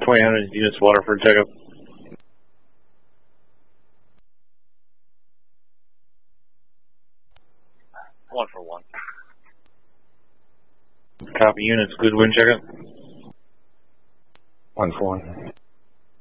2000 units Waterford checkup. 1-for-1. Copy units, good wind checkup. 1-for-1.